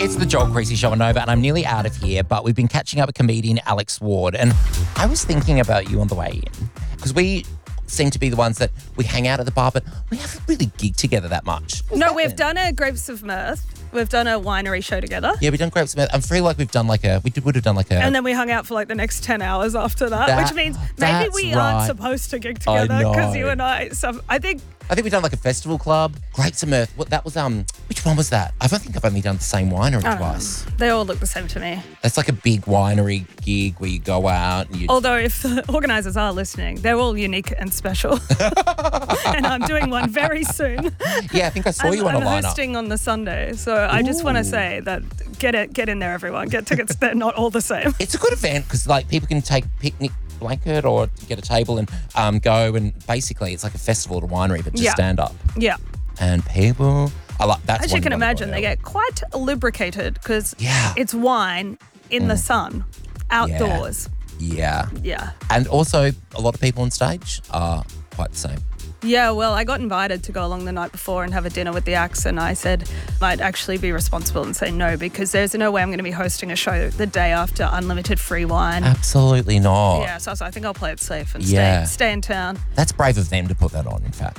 It's the Joel Creasy Show on Nova, and I'm nearly out of here, but we've been catching up with comedian Alex Ward, and I was thinking about you on the way in, because we seem to be the ones that we hang out at the bar, but we haven't really gigged together that much. No, we've done a Grapes of Mirth. We've done a winery show together. Yeah, we've done Grapes of Mirth. I feel like we've done would have done like a... And then we hung out for like the next 10 hours after that which means maybe we aren't supposed to gig I together because know. you and I I think we've done like a festival club. Grapes of Mirth. That was, which one was that? I don't think I've only done the same winery twice. They all look the same to me. That's like a big winery gig where you go out and you... Although if the organisers are listening, they're all unique and special. And I'm doing one very soon. Yeah, I think I saw you on a I'm lineup. hosting on the Sunday. So I just want to say that get in there, everyone. Get tickets. They're not all the same. It's a good event because like people can take picnic blanket or get a table and go, and basically it's like a festival at a winery but just stand up. Yeah. And people, I like that's. As you can imagine, they get quite lubricated because it's wine in the sun, outdoors. Yeah. Yeah. And also a lot of people on stage are quite the same. Yeah, well, I got invited to go along the night before and have a dinner with the acts, and I said I'd actually be responsible and say no because there's no way I'm going to be hosting a show the day after unlimited free wine. Absolutely not. Yeah, so I think I'll play it safe and Yeah. stay in town. That's brave of them to put that on, in fact.